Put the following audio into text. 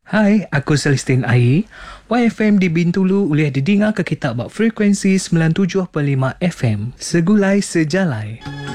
Hai, aku Celestine Ai. YFM di Bintulu boleh didengar ke kita bak frekuensi 97.5 FM. Segulai sejalai.